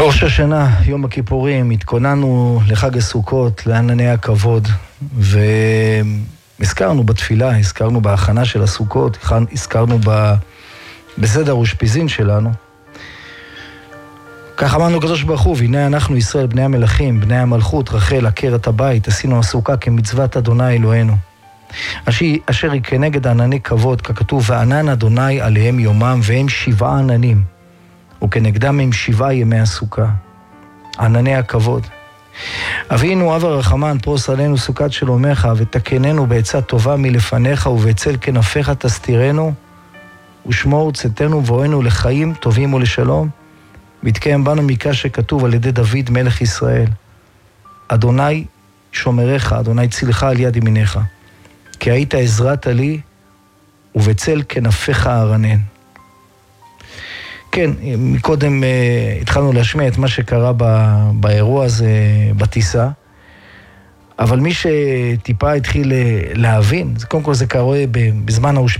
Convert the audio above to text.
בראש השנה, יום הכיפורים, התכוננו לחג הסוכות, לענני הכבוד, והזכרנו בתפילה, הזכרנו בהכנה של הסוכות, הזכרנו בסדר אושפיזין שלנו. כך אמרנו הקדוש ברוך הוא, והנה אנחנו ישראל, בני המלכים, בני המלכות, רחל, עקרת הבית, עשינו הסוכה כמצוות אדוני אלוהינו. אשר היא כנגד ענני כבוד, ככתוב, וענן אדוני עליהם יומם, והם 7 עננים, וכנגדם הם 7 ימי הסוכה. ענני הכבוד. אבינו אב הרחמן, פרוס עלינו סוכת שלומך, ותקננו בעצה טובה מלפניך, ובצל כנפיך תסתירנו, ושמור צאתנו ואוהנו לחיים טובים ולשלום. והתקיים בנו מקרא שכתוב על ידי דוד מלך ישראל, אדוני שומרך, אדוני צילך על יד ימינך, כי היית עזרת לי, ובצל כנפיך ארנן. כן, מקודם התחלנו להשמיע את מה שקרה באירוע הזה בטיסה, אבל מי שטיפה התחיל להבין, קודם כל זה קורה בזמן